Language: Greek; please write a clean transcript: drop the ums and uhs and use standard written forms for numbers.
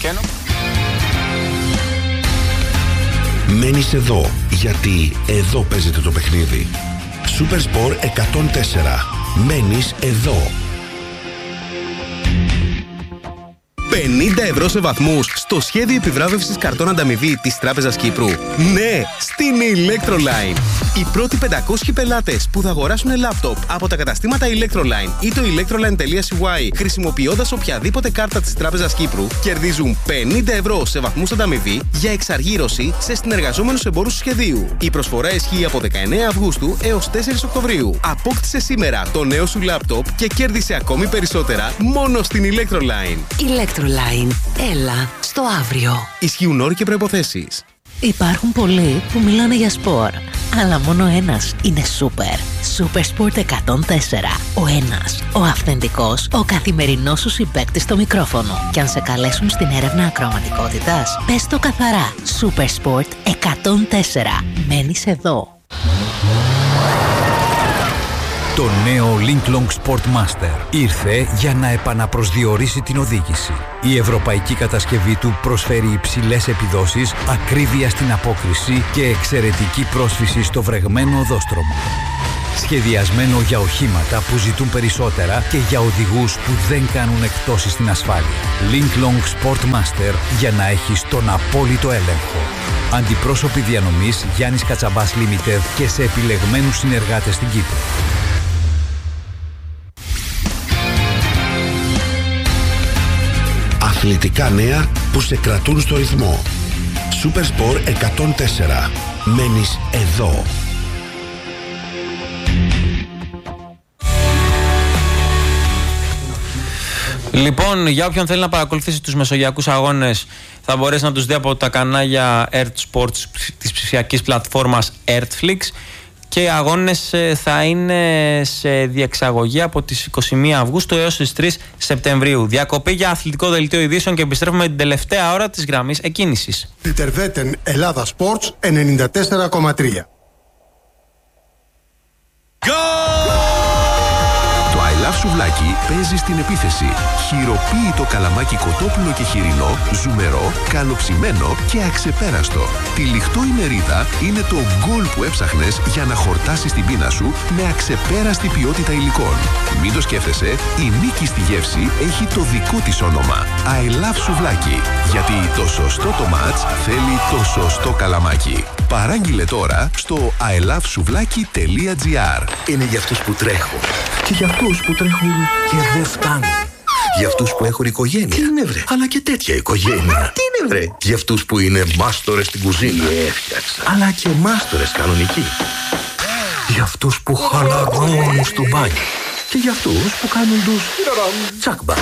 Κένο. Μένεις εδώ, γιατί εδώ παίζεται το παιχνίδι. Super Sport 104. Μένεις εδώ. 50 € σε βαθμούς στο σχέδιο επιβράβευσης καρτών ανταμοιβή της Τράπεζας Κύπρου. Ναι, στην Electroline. Οι πρώτοι 500 πελάτες που θα αγοράσουν λάπτοπ από τα καταστήματα Electroline ή το electroline.cy χρησιμοποιώντας οποιαδήποτε κάρτα της Τράπεζας Κύπρου κερδίζουν 50 € σε βαθμούς ανταμοιβή για εξαργύρωση σε συνεργαζόμενους εμπόρους του σχεδίου. Η προσφορά ισχύει από 19 Αυγούστου έως 4 Οκτωβρίου. Απόκτησε σήμερα το νέο σου λάπτοπ και κέρδισε ακόμη περισσότερα μόνο στην Electroline. Electroline. Έλα στο αύριο. Ισχύουν όροι και προϋποθέσεις. Υπάρχουν πολλοί που μιλάνε για σπορ, αλλά μόνο ένας είναι σούπερ. Super Sport 104. Ο ένας, ο αυθεντικός, ο καθημερινός σου συμπαίκτης στο μικρόφωνο. Και αν σε καλέσουν στην έρευνα ακροαματικότητας, πες το καθαρά. Super Sport 104. Μένεις εδώ. Το νέο Linklong Sportmaster ήρθε για να επαναπροσδιορίσει την οδήγηση. Η ευρωπαϊκή κατασκευή του προσφέρει υψηλές επιδόσεις, ακρίβεια στην απόκριση και εξαιρετική πρόσφυση στο βρεγμένο οδόστρωμα. Σχεδιασμένο για οχήματα που ζητούν περισσότερα και για οδηγούς που δεν κάνουν εκπτώσεις στην ασφάλεια. Linklong Sportmaster για να έχεις τον απόλυτο έλεγχο. Αντιπρόσωποι διανομής Γιάννης Κατσαμπάς Limited και σε επιλεγμένους συνεργάτες στην Κύπρο. Αθλητικά νέα που σε κρατούν στο ρυθμό. Super Sport 104. Μένεις εδώ. Λοιπόν, για όποιον θέλει να παρακολουθήσει τους μεσογειακούς αγώνες, θα μπορέσει να τους δει από τα κανάλια Earth Sports της ψηφιακής πλατφόρμας Earthflix. Και οι αγώνες θα είναι σε διεξαγωγή από τις 21 Αυγούστου έως τις 3 Σεπτεμβρίου. Διακοπή για αθλητικό δελτίο ειδήσεων και επιστρέφουμε την τελευταία ώρα της γραμμής εκκίνησης. Ιντερβέτεν Ελλάδα Sports 94,3. Σουβλάκι παίζει στην επίθεση. Χειροποίητο καλαμάκι κοτόπουλο και χοιρινό, ζουμερό, καλοψημένο και αξεπέραστο. Τυλιχτό η μερίδα είναι το γκολ που έψαχνες για να χορτάσεις την πείνα σου με αξεπέραστη ποιότητα υλικών. Μην το σκέφτεσαι, η νίκη στη γεύση έχει το δικό της όνομα. I love σουβλάκι. Γιατί το σωστό το μάτς θέλει το σωστό καλαμάκι. Παράγγειλε τώρα στο ilovesuvlaki.gr. Είναι για αυτούς που τρέχουν και για αυτούς που τρέχουν και δεν φτάνουν. Για αυτούς που έχουν οικογένεια. Τι είναι βρε? Αλλά και τέτοια οικογένεια. Τι είναι βρε? Για αυτούς που είναι μάστορες στην κουζίνα. Έφτιαξα. Αλλά και μάστορες κανονικοί. Για αυτούς που χαλαρώνουν στο μπάνιο. Και για αυτούς που κάνουν τους τσακμπά.